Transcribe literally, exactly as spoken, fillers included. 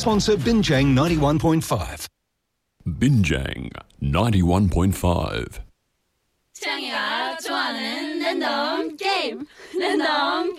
sponsor Binjang ninety-one point five. Binjang ninety-one point five. 태양이가 좋아하는 랜덤 게임 랜덤